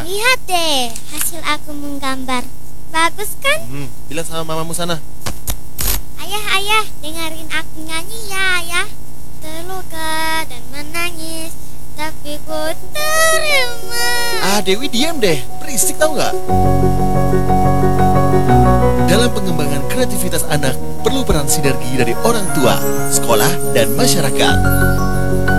Lihat deh, hasil aku menggambar. Bagus kan? Bilang sama mamamu sana. Ayah, dengerin aku nyanyi ya, ayah. Terluka dan menangis, tapi ku terima. Dewi diam deh, berisik tau nggak? Dalam pengembangan kreativitas anak, perlu peran sinergi dari orang tua, sekolah, dan masyarakat.